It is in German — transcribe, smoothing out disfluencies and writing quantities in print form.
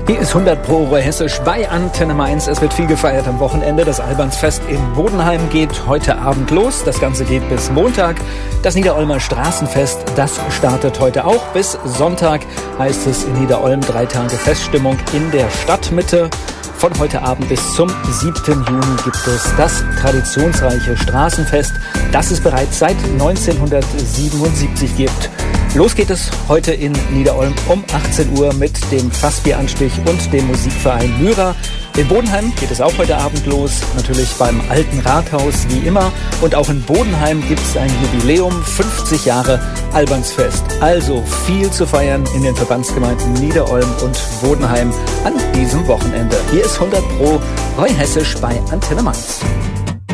Hier ist 100 Pro Roy Hessisch bei Antenne Mainz. Es wird viel gefeiert am Wochenende. Das Albansfest in Bodenheim geht heute Abend los. Das Ganze geht bis Montag. Das Niederolmer Straßenfest, das startet heute auch. Bis Sonntag heißt es in Niederolm 3 Tage Feststimmung in der Stadtmitte. Von heute Abend bis zum 7. Juni gibt es das traditionsreiche Straßenfest, das es bereits seit 1977 gibt. Los geht es heute in Niederolm um 18 Uhr mit dem Fassbieranstich und dem Musikverein Lyra. In Bodenheim geht es auch heute Abend los, natürlich beim Alten Rathaus wie immer. Und auch in Bodenheim gibt es ein Jubiläum, 50 Jahre Albansfest. Also viel zu feiern in den Verbandsgemeinden Niederolm und Bodenheim an diesem Wochenende. Hier ist 100 Pro Roy Hessisch bei Antenne Mainz.